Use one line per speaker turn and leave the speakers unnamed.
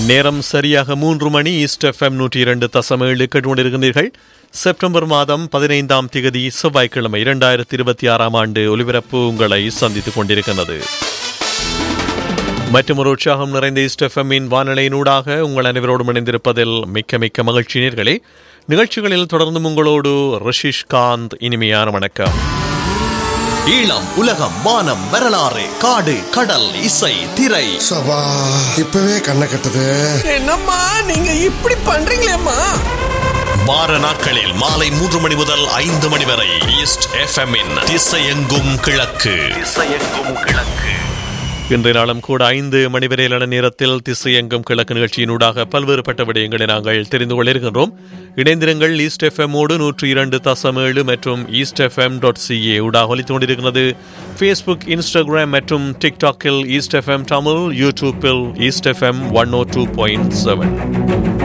நேரம் சரியாக 3 மணி. East FM 102.7 கேட்டுக்கொண்டிருக்கிறீர்கள். செப்டம்பர் மாதம் 15ஆம் திகதி செவ்வாய்க்கிழமை 2026 ஆண்டு ஒலிபரப்பு உங்களை சந்தித்துக் கொண்டிருக்கிறது. மற்றொரு உற்சாகம் நிறைந்த ஈஸ்ட் எஃப்எம்மின் வானொலியினூடாக உங்கள் அனைவரோடும் இணைந்திருப்பதில் மிக்க மிக்க மகிழ்ச்சி நேயர்களே. நிகழ்ச்சிகளில் தொடர்ந்து உங்களோடு ரஷீஷ் காந்த். இனிமையான வணக்கம்.
ஈழம், உலகம், வானம், வரலாறு, காடு, கடல், இசை, திரை.
சபா இப்பவே கண்ணை கட்டுது.
என்னம்மா நீங்க இப்படி பண்றீங்களேம்மா?
வார நாட்களில் மாலை 3 மணி முதல் 5 மணி வரை ஈஸ்ட் எஃப்எம்மின் திசையெங்கும் கிழக்கு.
இன்றைய நாளும் கூட 5 மணி வரையிலான நேரத்தில் திசையெங்கும் கிழக்கு நிகழ்ச்சியினூடாக பல்வேறுபட்ட விடயங்களை நாங்கள் தெரிந்து கொள்ள இருக்கின்றோம். இணைந்திருங்கள். ஈஸ்ட் எஃப்எம்மோடு 102.7 மற்றும் eastfm.ca ஊடாக ஒலித்துக் கொண்டிருக்கிறது. Facebook, Instagram மற்றும் டிக்டாக்கில் ஈஸ்ட் எஃப்எம் தமிழ், யூடியூப்பில் ஈஸ்ட் எஃப்எம் 102.7.